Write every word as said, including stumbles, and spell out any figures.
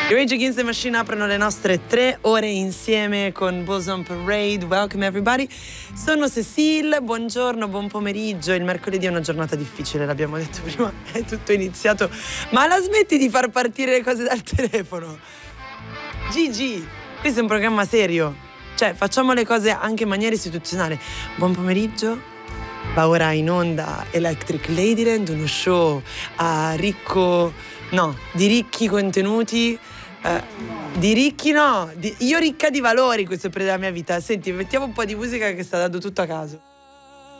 I Rage Against the Machine aprono le nostre tre ore insieme con Bulls on Parade. Welcome everybody. Sono Cecile, buongiorno, buon pomeriggio. Il mercoledì è una giornata difficile, l'abbiamo detto prima, è tutto iniziato. Ma la smetti di far partire le cose dal telefono? Gigi, questo è un programma serio. Cioè, facciamo le cose anche in maniera istituzionale. Buon pomeriggio. Va ora in onda Electric Ladyland, uno show a ricco, no, di ricchi contenuti. Uh, di ricchi no, di, io ricca di valori questo periodo della mia vita. Senti, mettiamo un po' di musica che sta dando tutto a caso.